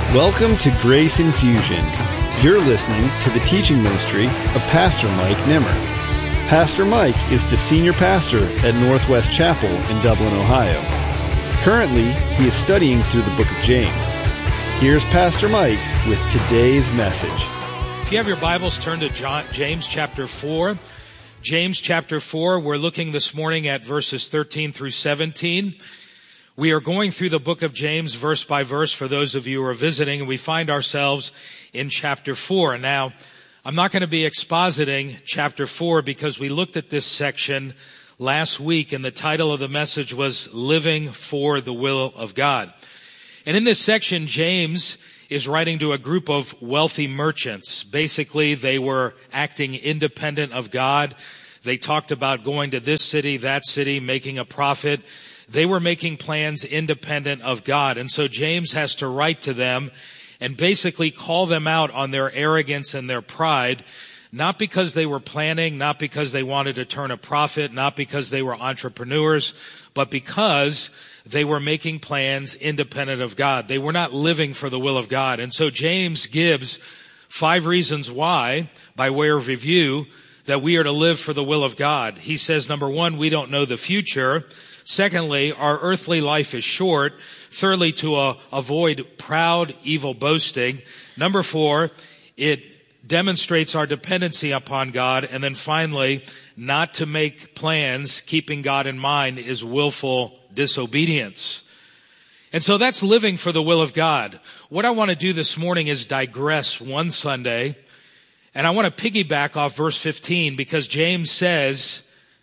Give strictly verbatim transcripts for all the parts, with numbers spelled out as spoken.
Welcome to Grace Infusion. You're listening to the teaching ministry of Pastor Mike Nimmer. Pastor Mike is the senior pastor at Northwest Chapel in Dublin, Ohio. Currently, he is studying through the book of James. Here's Pastor Mike with today's message. If you have your Bibles, turn to John, James chapter four. James chapter four, we're looking this morning at verses thirteen through seventeen. We are going through the book of James verse by verse for those of you who are visiting, and we find ourselves in chapter four. Now, I'm not going to be expositing chapter four because we looked at this section last week, and the title of the message was Living for the Will of God. And in this section, James is writing to a group of wealthy merchants. Basically, they were acting independent of God. They talked about going to this city, that city, making a profit. They were making plans independent of God. And so James has to write to them and basically call them out on their arrogance and their pride, not because they were planning, not because they wanted to turn a profit, not because they were entrepreneurs, but because they were making plans independent of God. They were not living for the will of God. And so James gives five reasons why, by way of review, that we are to live for the will of God. He says, number one, we don't know the future. Secondly, our earthly life is short. Thirdly, to uh, avoid proud, evil boasting. Number four, it demonstrates our dependency upon God. And then finally, not to make plans, keeping God in mind, is willful disobedience. And so that's living for the will of God. What I want to do this morning is digress one Sunday, and I want to piggyback off verse fifteen because James says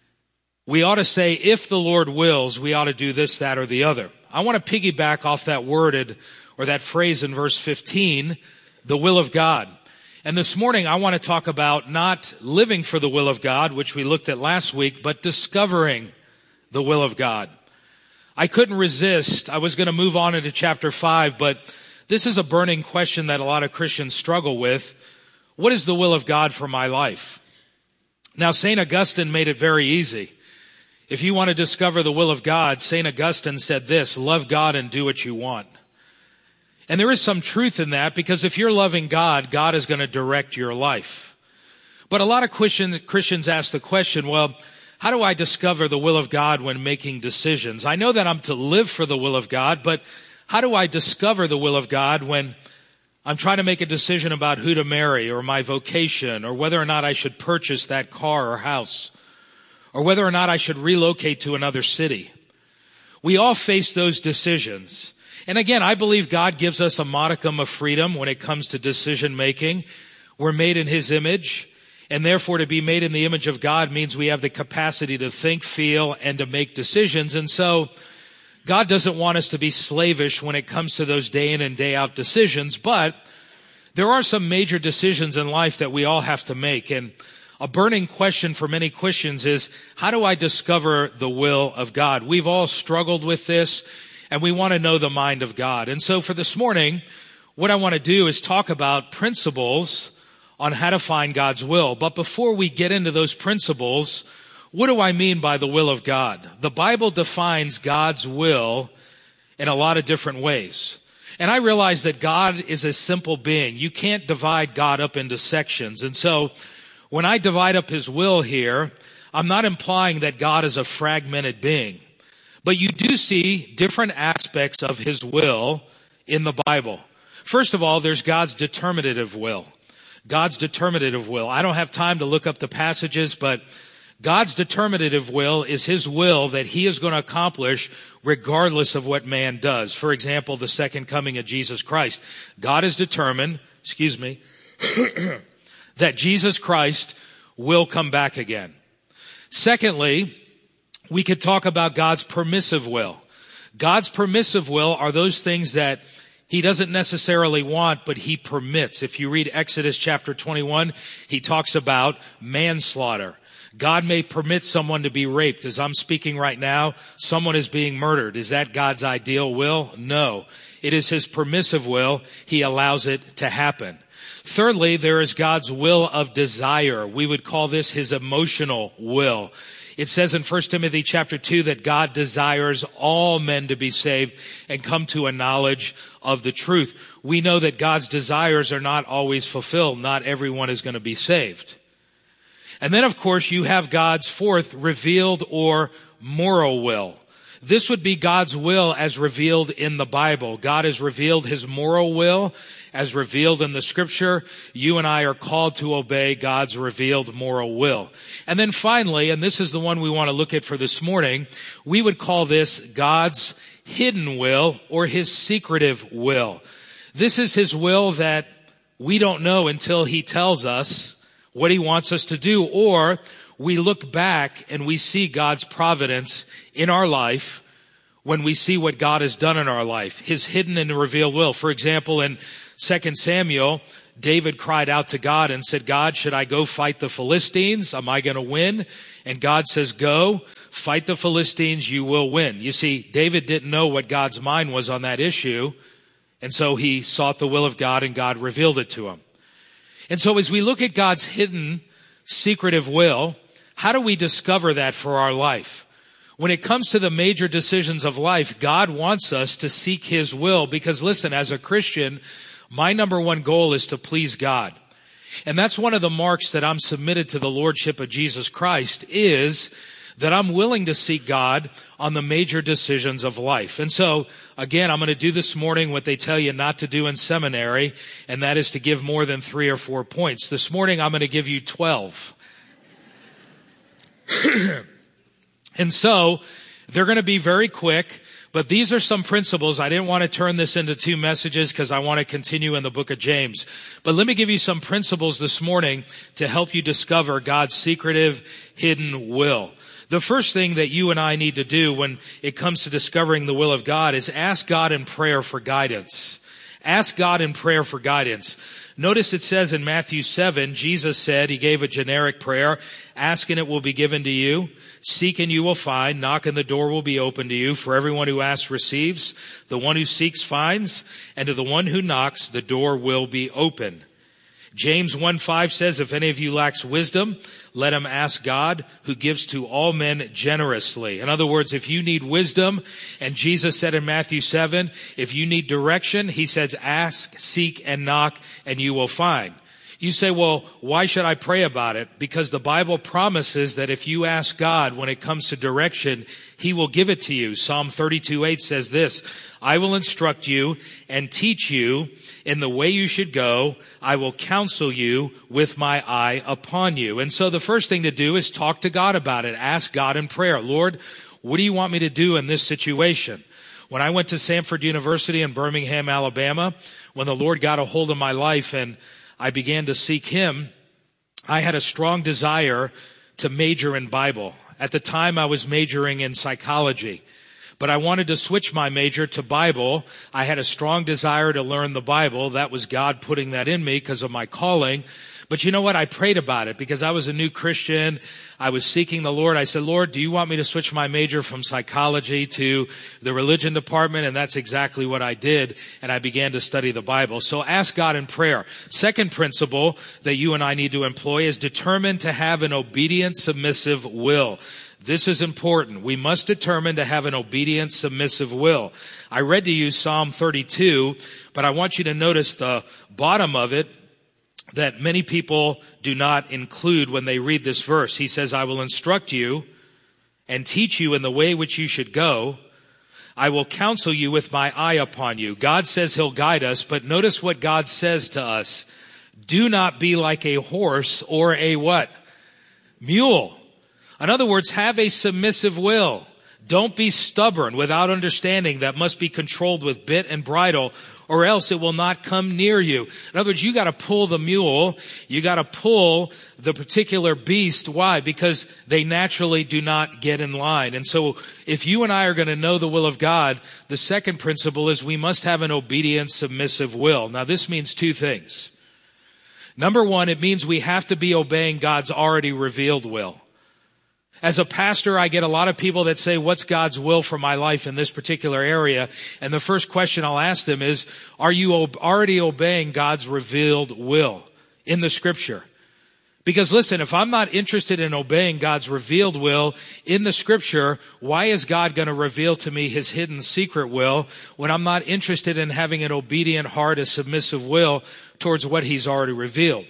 we ought to say, if the Lord wills, we ought to do this, that, or the other. I want to piggyback off that worded or that phrase in verse fifteen, the will of God. And this morning I want to talk about not living for the will of God, which we looked at last week, but discovering the will of God. I couldn't resist. I was going to move on into chapter five, but this is a burning question that a lot of Christians struggle with. What is the will of God for my life? Now, Saint Augustine made it very easy. If you want to discover the will of God, Saint Augustine said this, love God and do what you want. And there is some truth in that, because if you're loving God, God is going to direct your life. But a lot of Christians ask the question, well, how do I discover the will of God when making decisions? I know that I'm to live for the will of God, but how do I discover the will of God when I'm trying to make a decision about who to marry or my vocation or whether or not I should purchase that car or house or whether or not I should relocate to another city? We all face those decisions. And again, I believe God gives us a modicum of freedom when it comes to decision making. We're made in His image, and therefore to be made in the image of God means we have the capacity to think, feel, and to make decisions. And so God doesn't want us to be slavish when it comes to those day in and day out decisions, but there are some major decisions in life that we all have to make. And a burning question for many Christians is, how do I discover the will of God? We've all struggled with this, and we want to know the mind of God. And so for this morning, what I want to do is talk about principles on how to find God's will. But before we get into those principles, what do I mean by the will of God? The Bible defines God's will in a lot of different ways. And I realize that God is a simple being. You can't divide God up into sections. And so when I divide up His will here, I'm not implying that God is a fragmented being. But you do see different aspects of His will in the Bible. First of all, there's God's determinative will. God's determinative will. I don't have time to look up the passages, but God's determinative will is His will that He is going to accomplish regardless of what man does. For example, the second coming of Jesus Christ. God is determined, excuse me, that Jesus Christ will come back again. Secondly, we could talk about God's permissive will. God's permissive will are those things that He doesn't necessarily want, but He permits. If you read Exodus chapter twenty-one, He talks about manslaughter. God may permit someone to be raped. As I'm speaking right now, someone is being murdered. Is that God's ideal will? No. It is his permissive will. He allows it to happen. Thirdly, there is God's will of desire. We would call this his emotional will. It says in First Timothy chapter two that God desires all men to be saved and come to a knowledge of the truth. We know that God's desires are not always fulfilled. Not everyone is going to be saved. And then, of course, you have God's fourth revealed or moral will. This would be God's will as revealed in the Bible. God has revealed his moral will as revealed in the scripture. You and I are called to obey God's revealed moral will. And then finally, and this is the one we want to look at for this morning, we would call this God's hidden will or his secretive will. This is his will that we don't know until he tells us what he wants us to do, or we look back and we see God's providence in our life when we see what God has done in our life, his hidden and revealed will. For example, in Second Samuel, David cried out to God and said, God, should I go fight the Philistines? Am I going to win? And God says, go, fight the Philistines, you will win. You see, David didn't know what God's mind was on that issue, and so he sought the will of God and God revealed it to him. And so as we look at God's hidden, secretive will, how do we discover that for our life? When it comes to the major decisions of life, God wants us to seek his will because, listen, as a Christian, my number one goal is to please God. And that's one of the marks that I'm submitted to the Lordship of Jesus Christ is that I'm willing to seek God on the major decisions of life. And so, again, I'm going to do this morning what they tell you not to do in seminary, and that is to give more than three or four points. This morning, I'm going to give you twelve. And so, they're going to be very quick, but these are some principles. I didn't want to turn this into two messages because I want to continue in the book of James. But let me give you some principles this morning to help you discover God's secretive, hidden will. The first thing that you and I need to do when it comes to discovering the will of God is ask God in prayer for guidance. Ask God in prayer for guidance. Notice it says in Matthew seven, Jesus said, he gave a generic prayer, ask and it will be given to you, seek and you will find, knock and the door will be open to you. For everyone who asks receives, the one who seeks finds, and to the one who knocks, the door will be open. James one five says, if any of you lacks wisdom, let him ask God, who gives to all men generously. In other words, if you need wisdom, and Jesus said in Matthew seven, if you need direction, he says, ask, seek, and knock, and you will find. You say, well, why should I pray about it? Because the Bible promises that if you ask God when it comes to direction, he will give it to you. Psalm thirty-two eight says this, I will instruct you and teach you in the way you should go. I will counsel you with my eye upon you. And so the first thing to do is talk to God about it. Ask God in prayer. Lord, what do you want me to do in this situation? When I went to Samford University in Birmingham, Alabama, when the Lord got a hold of my life and I began to seek him, I had a strong desire to major in Bible. At the time, I was majoring in psychology, but I wanted to switch my major to Bible. I had a strong desire to learn the Bible. That was God putting that in me because of my calling. But you know what? I prayed about it because I was a new Christian. I was seeking the Lord. I said, Lord, do you want me to switch my major from psychology to the religion department? And that's exactly what I did. And I began to study the Bible. So ask God in prayer. Second principle that you and I need to employ is determine to have an obedient, submissive will. This is important. We must determine to have an obedient, submissive will. I read to you Psalm thirty-two, but I want you to notice the bottom of it that many people do not include when they read this verse. He says, I will instruct you and teach you in the way which you should go. I will counsel you with my eye upon you. God says he'll guide us, but notice what God says to us. Do not be like a horse or a what? Mule. In other words, have a submissive will. Don't be stubborn without understanding that must be controlled with bit and bridle, or else it will not come near you. In other words, you got to pull the mule. You got to pull the particular beast. Why? Because they naturally do not get in line. And so if you and I are going to know the will of God, the second principle is we must have an obedient, submissive will. Now, this means two things. Number one, it means we have to be obeying God's already revealed will. As a pastor, I get a lot of people that say, what's God's will for my life in this particular area? And the first question I'll ask them is, are you already obeying God's revealed will in the scripture? Because listen, if I'm not interested in obeying God's revealed will in the scripture, why is God going to reveal to me his hidden secret will when I'm not interested in having an obedient heart, a submissive will towards what he's already revealed?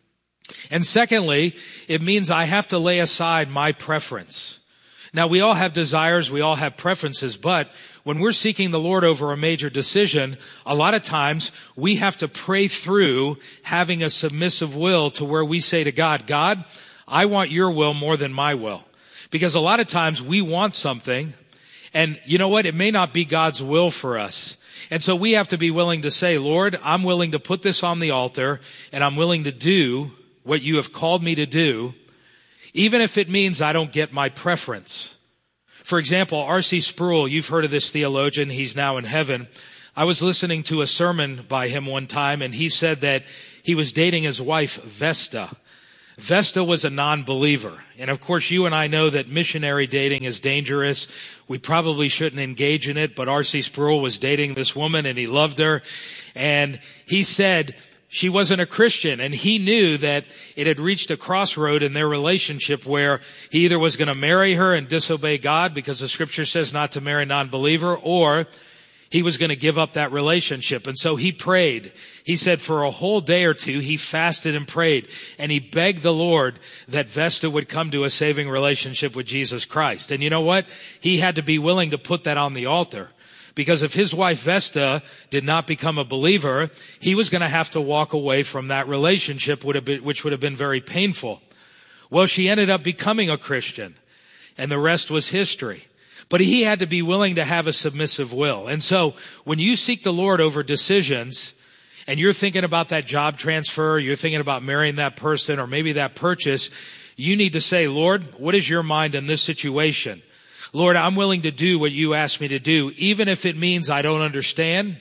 And secondly, it means I have to lay aside my preference. Now, we all have desires, we all have preferences, but when we're seeking the Lord over a major decision, a lot of times we have to pray through having a submissive will to where we say to God, God, I want your will more than my will. Because a lot of times we want something, and you know what? It may not be God's will for us. And so we have to be willing to say, Lord, I'm willing to put this on the altar, and I'm willing to do what you have called me to do, even if it means I don't get my preference. For example, R C Sproul, you've heard of this theologian. He's now in heaven. I was listening to a sermon by him one time, and he said that he was dating his wife, Vesta. Vesta was a non-believer. And of course, you and I know that missionary dating is dangerous. We probably shouldn't engage in it, but R C Sproul was dating this woman, and he loved her. And he said she wasn't a Christian, and he knew that it had reached a crossroad in their relationship where he either was going to marry her and disobey God because the scripture says not to marry a non-believer, or he was going to give up that relationship. And so he prayed. He said for a whole day or two, he fasted and prayed, and he begged the Lord that Vesta would come to a saving relationship with Jesus Christ. And you know what? He had to be willing to put that on the altar. Because if his wife Vesta did not become a believer, he was going to have to walk away from that relationship, which would have been very painful. Well, she ended up becoming a Christian, and the rest was history. But he had to be willing to have a submissive will. And so when you seek the Lord over decisions, and you're thinking about that job transfer, you're thinking about marrying that person, or maybe that purchase, you need to say, Lord, what is your mind in this situation? Lord, I'm willing to do what you asked me to do, even if it means I don't understand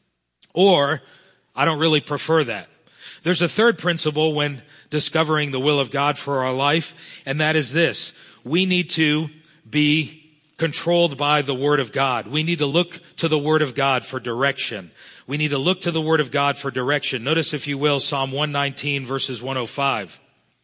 or I don't really prefer that. There's a third principle when discovering the will of God for our life, and that is this. We need to be controlled by the Word of God. We need to look to the Word of God for direction. We need to look to the Word of God for direction. Notice, if you will, Psalm one nineteen, verses one oh five.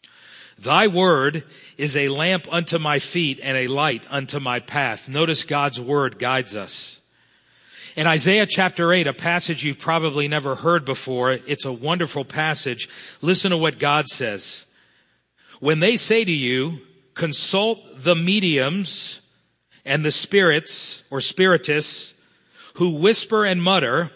Thy word is a lamp unto my feet and a light unto my path. Notice God's word guides us. In Isaiah chapter eight, a passage you've probably never heard before, it's a wonderful passage. Listen to what God says. When they say to you, consult the mediums and the spirits or spiritists who whisper and mutter,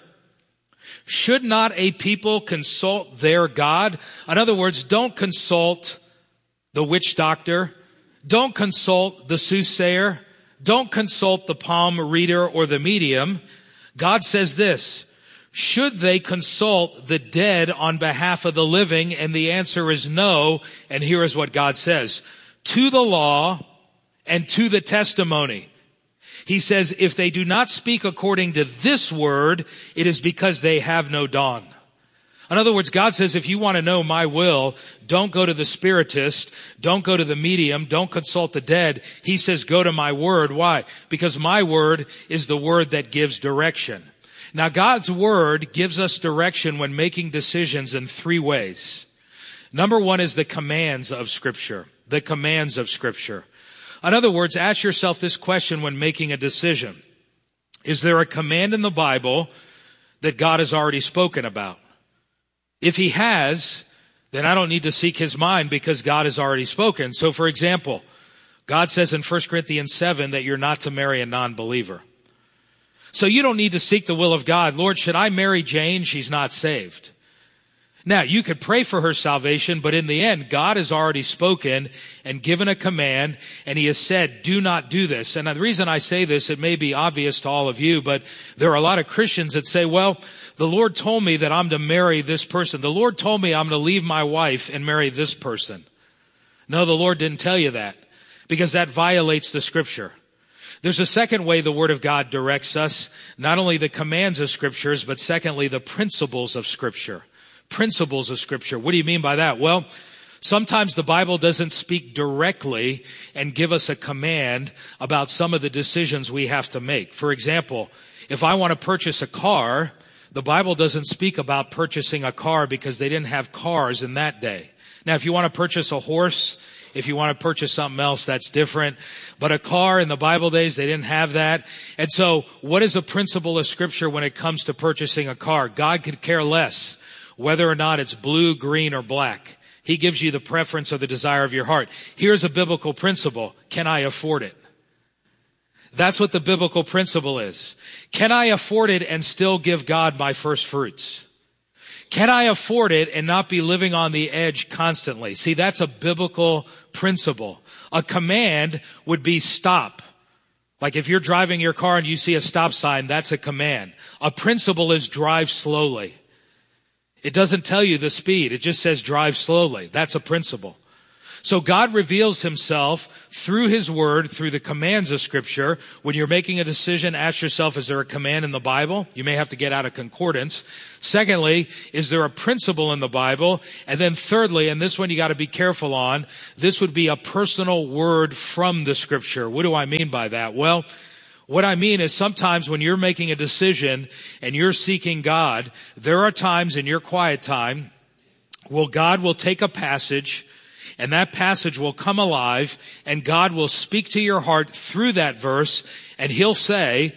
should not a people consult their God? In other words, don't consult the witch doctor. Don't consult the soothsayer. Don't consult the palm reader or the medium. God says this, should they consult the dead on behalf of the living? And the answer is no. And here is what God says, to the law and to the testimony. He says, if they do not speak according to this word, it is because they have no dawn. In other words, God says, if you want to know my will, don't go to the spiritist, don't go to the medium, don't consult the dead. He says, go to my word. Why? Because my word is the word that gives direction. Now, God's word gives us direction when making decisions in three ways. Number one is the commands of Scripture, the commands of Scripture. In other words, ask yourself this question when making a decision. Is there a command in the Bible that God has already spoken about? If he has, then I don't need to seek his mind because God has already spoken. So, for example, God says in First Corinthians seven that you're not to marry a non-believer. So you don't need to seek the will of God. Lord, should I marry Jane? She's not saved. Now, you could pray for her salvation, but in the end, God has already spoken and given a command, and he has said, do not do this. And the reason I say this, it may be obvious to all of you, but there are a lot of Christians that say, well, the Lord told me that I'm to marry this person. The Lord told me I'm to leave my wife and marry this person. No, the Lord didn't tell you that, because that violates the Scripture. There's a second way the Word of God directs us, not only the commands of Scriptures, but secondly, the principles of Scripture. Principles of Scripture. What do you mean by that? Well, Sometimes the Bible doesn't speak directly and give us a command about some of the decisions we have to make. For example, if I want to purchase a car, the Bible doesn't speak about purchasing a car because they didn't have cars in that day. Now, if you want to purchase a horse, if you want to purchase something else, that's different. But a car in the Bible days, they didn't have that. And so what is a principle of Scripture when it comes to purchasing a car? God could care less whether or not it's blue, green, or black. He gives you the preference or the desire of your heart. Here's a biblical principle. Can I afford it? That's what the biblical principle is. Can I afford it and still give God my first fruits? Can I afford it and not be living on the edge constantly? See, that's a biblical principle. A command would be stop. Like if you're driving your car and you see a stop sign, that's a command. A principle is drive slowly. It doesn't tell you the speed. It just says drive slowly. That's a principle. So God reveals himself through his word, through the commands of Scripture. When you're making a decision, ask yourself, is there a command in the Bible? You may have to get out of concordance. Secondly, is there a principle in the Bible? And then thirdly, and this one you got to be careful on, this would be a personal word from the Scripture. What do I mean by that? Well, what I mean is sometimes when you're making a decision and you're seeking God, there are times in your quiet time, well, God will take a passage and that passage will come alive and God will speak to your heart through that verse and he'll say,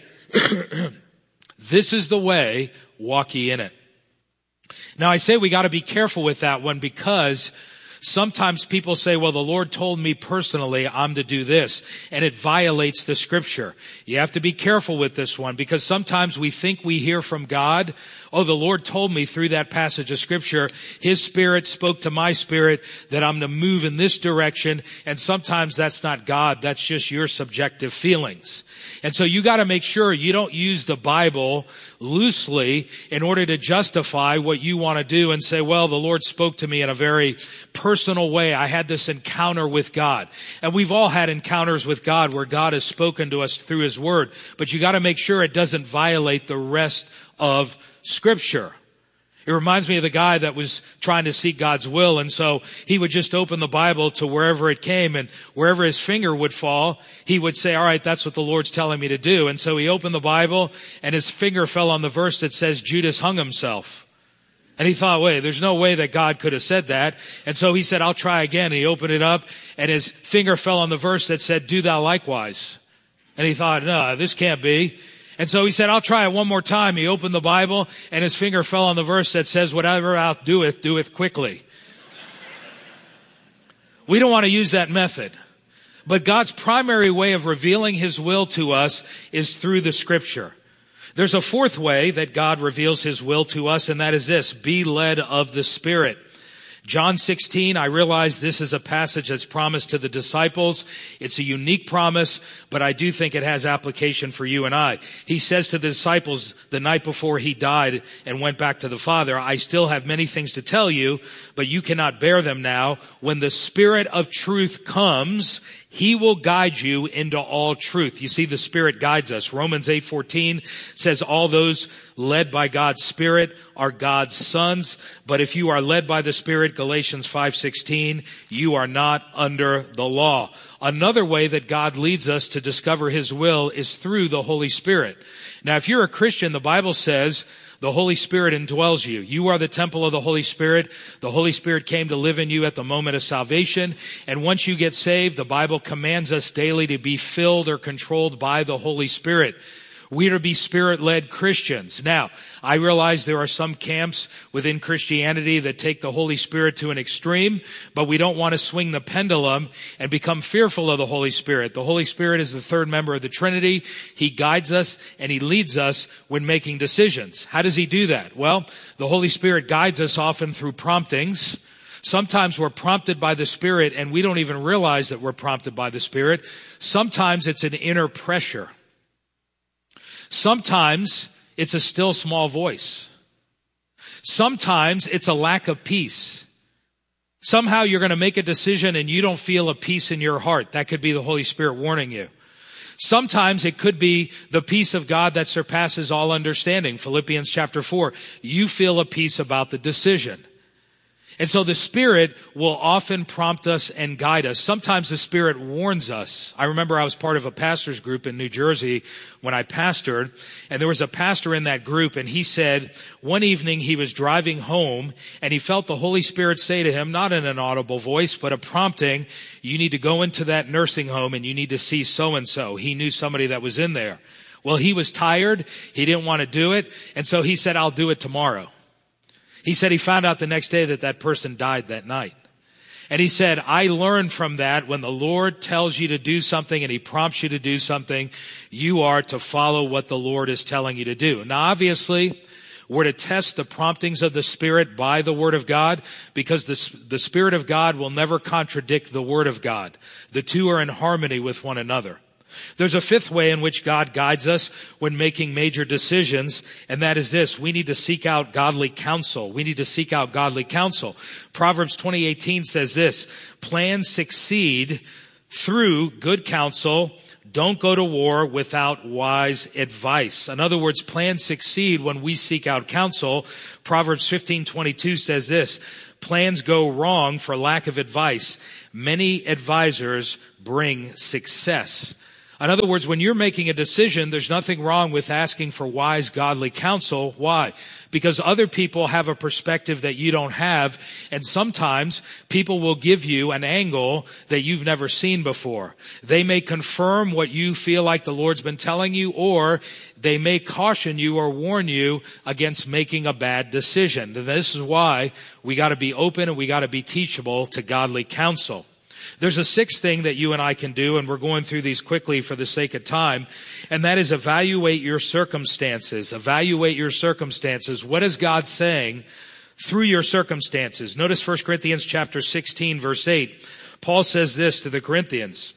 this is the way, walk ye in it. Now I say we got to be careful with that one because sometimes people say, well, the Lord told me personally I'm to do this, and it violates the Scripture. You have to be careful with this one because sometimes we think we hear from God. Oh, the Lord told me through that passage of Scripture, his Spirit spoke to my spirit that I'm to move in this direction, and sometimes that's not God. That's just your subjective feelings. And so you got to make sure you don't use the Bible loosely in order to justify what you want to do and say, well, the Lord spoke to me in a very personal way. I had this encounter with God. And we've all had encounters with God where God has spoken to us through his word. But you got to make sure it doesn't violate the rest of Scripture. It reminds me of the guy that was trying to seek God's will, and so he would just open the Bible to wherever it came, and wherever his finger would fall, he would say, all right, that's what the Lord's telling me to do. And so he opened the Bible, and his finger fell on the verse that says Judas hung himself. And he thought, wait, there's no way that God could have said that. And so he said, I'll try again. And he opened it up, and his finger fell on the verse that said, do thou likewise. And he thought, no, this can't be. And so he said, I'll try it one more time. He opened the Bible and his finger fell on the verse that says, whatever thou doeth, doeth quickly. We don't want to use that method. But God's primary way of revealing his will to us is through the Scripture. There's a fourth way that God reveals his will to us, and that is this: be led of the Spirit. John sixteen, I realize this is a passage that's promised to the disciples. It's a unique promise, but I do think it has application for you and I. He says to the disciples the night before he died and went back to the Father, I still have many things to tell you, but you cannot bear them now. When the Spirit of truth comes, he will guide you into all truth. You see, the Spirit guides us. Romans eight fourteen says all those led by God's Spirit are God's sons. But if you are led by the Spirit, Galatians five sixteen, you are not under the law. Another way that God leads us to discover his will is through the Holy Spirit. Now, if you're a Christian, the Bible says the Holy Spirit indwells you. You are the temple of the Holy Spirit. The Holy Spirit came to live in you at the moment of salvation. And once you get saved, the Bible commands us daily to be filled or controlled by the Holy Spirit. We are to be Spirit-led Christians. Now, I realize there are some camps within Christianity that take the Holy Spirit to an extreme, but we don't want to swing the pendulum and become fearful of the Holy Spirit. The Holy Spirit is the third member of the Trinity. He guides us and he leads us when making decisions. How does he do that? Well, the Holy Spirit guides us often through promptings. Sometimes we're prompted by the Spirit and we don't even realize that we're prompted by the Spirit. Sometimes it's an inner pressure. Sometimes it's a still small voice. Sometimes it's a lack of peace. Somehow you're going to make a decision and you don't feel a peace in your heart. That could be the Holy Spirit warning you. Sometimes it could be the peace of God that surpasses all understanding. Philippians chapter four, you feel a peace about the decision. And so the Spirit will often prompt us and guide us. Sometimes the Spirit warns us. I remember I was part of a pastor's group in New Jersey when I pastored, and there was a pastor in that group, and he said one evening he was driving home, and he felt the Holy Spirit say to him, not in an audible voice, but a prompting, you need to go into that nursing home and you need to see so-and-so. He knew somebody that was in there. Well, he was tired. He didn't want to do it, and so he said, I'll do it tomorrow. He said he found out the next day that that person died that night. And he said, I learned from that when the Lord tells you to do something and he prompts you to do something, you are to follow what the Lord is telling you to do. Now, obviously, we're to test the promptings of the Spirit by the Word of God, because the, the Spirit of God will never contradict the Word of God. The two are in harmony with one another. There's a fifth way in which God guides us when making major decisions, and that is this. We need to seek out godly counsel. We need to seek out godly counsel. Proverbs twenty eighteen says this, plans succeed through good counsel. Don't go to war without wise advice. In other words, plans succeed when we seek out counsel. Proverbs fifteen twenty-two says this, plans go wrong for lack of advice. Many advisors bring success. In other words, when you're making a decision, there's nothing wrong with asking for wise, godly counsel. Why? Because other people have a perspective that you don't have, and sometimes people will give you an angle that you've never seen before. They may confirm what you feel like the Lord's been telling you, or they may caution you or warn you against making a bad decision. And this is why we got to be open and we got to be teachable to godly counsel. There's a sixth thing that you and I can do, and we're going through these quickly for the sake of time, and that is evaluate your circumstances. Evaluate your circumstances. What is God saying through your circumstances? Notice First Corinthians chapter sixteen, verse eight. Paul says this to the Corinthians,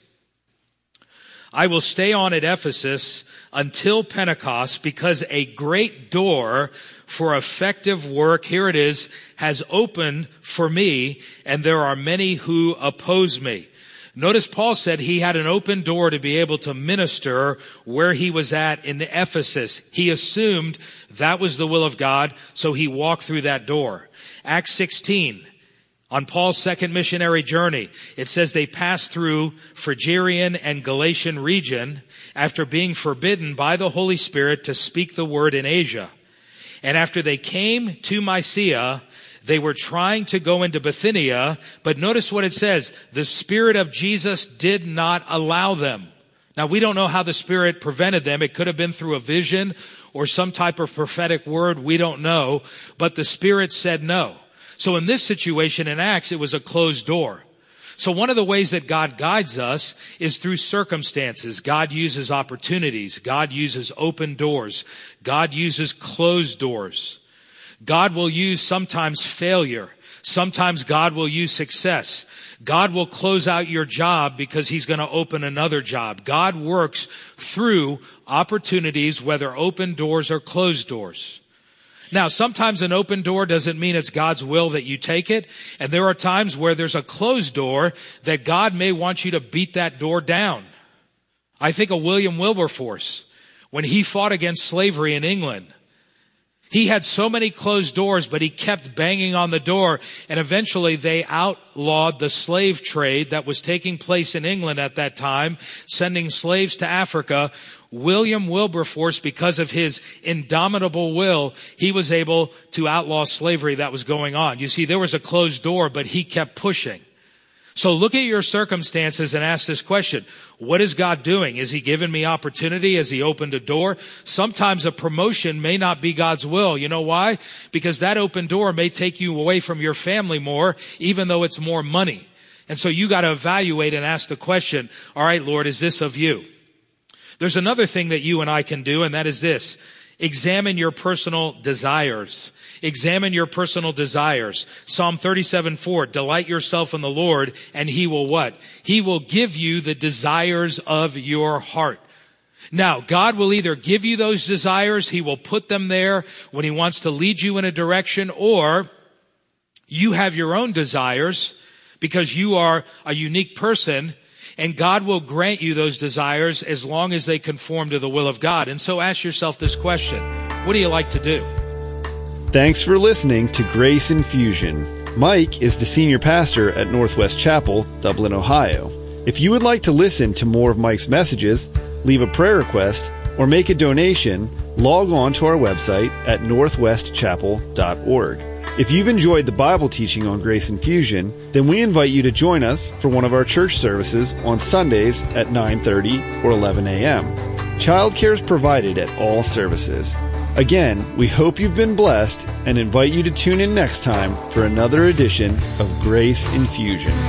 I will stay on at Ephesus until Pentecost, because a great door for effective work, here it is, has opened for me, and there are many who oppose me. Notice Paul said he had an open door to be able to minister where he was at in Ephesus. He assumed that was the will of God, so he walked through that door. Acts sixteen. On Paul's second missionary journey, it says they passed through Phrygian and Galatian region after being forbidden by the Holy Spirit to speak the word in Asia. And after they came to Mysia, they were trying to go into Bithynia, but notice what it says. The Spirit of Jesus did not allow them. Now, we don't know how the Spirit prevented them. It could have been through a vision or some type of prophetic word. We don't know. But the Spirit said no. So in this situation in Acts, it was a closed door. So one of the ways that God guides us is through circumstances. God uses opportunities. God uses open doors. God uses closed doors. God will use sometimes failure. Sometimes God will use success. God will close out your job because he's going to open another job. God works through opportunities, whether open doors or closed doors. Now, sometimes an open door doesn't mean it's God's will that you take it. And there are times where there's a closed door that God may want you to beat that door down. I think of William Wilberforce when he fought against slavery in England. He had so many closed doors, but he kept banging on the door, and eventually they outlawed the slave trade that was taking place in England at that time, sending slaves to Africa. William Wilberforce, because of his indomitable will, he was able to outlaw slavery that was going on. You see, there was a closed door, but he kept pushing. So look at your circumstances and ask this question. What is God doing? Is he giving me opportunity? Has he opened a door? Sometimes a promotion may not be God's will. You know why? Because that open door may take you away from your family more, even though it's more money. And so you got to evaluate and ask the question, all right, Lord, is this of you? There's another thing that you and I can do, and that is this. Examine your personal desires. Examine your personal desires. Psalm thirty-seven four, delight yourself in the Lord, and he will what? He will give you the desires of your heart. Now, God will either give you those desires, he will put them there when he wants to lead you in a direction, or you have your own desires because you are a unique person, and God will grant you those desires as long as they conform to the will of God. And so ask yourself this question. What do you like to do? Thanks for listening to Grace Infusion. Mike is the senior pastor at Northwest Chapel, Dublin, Ohio. If you would like to listen to more of Mike's messages, leave a prayer request, or make a donation, log on to our website at northwest chapel dot org. If you've enjoyed the Bible teaching on Grace Infusion, then we invite you to join us for one of our church services on Sundays at nine thirty or eleven a.m. Childcare is provided at all services. Again, we hope you've been blessed and invite you to tune in next time for another edition of Grace Infusion.